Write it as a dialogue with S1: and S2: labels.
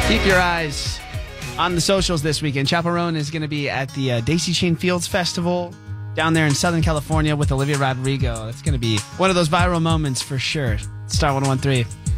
S1: Keep your eyes on the socials this weekend. Chaperone is going to be at the Daisy Chain Fields Festival down there in Southern California with Olivia Rodrigo. That's going to be one of those viral moments for sure. Star 101.3.